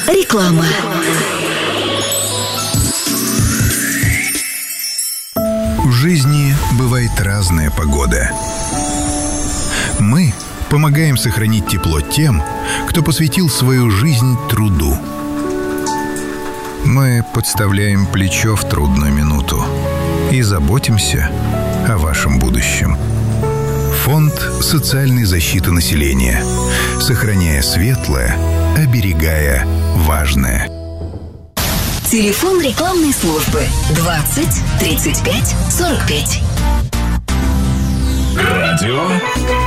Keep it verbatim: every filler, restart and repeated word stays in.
Реклама. В жизни бывает разная погода. Мы помогаем сохранить тепло тем, кто посвятил свою жизнь труду. Мы подставляем плечо в трудную минуту и заботимся о вашем будущем. Фонд социальной защиты населения. Сохраняя светлое, оберегая важное. Телефон рекламной службы двадцать тридцать пять сорок пять. Радио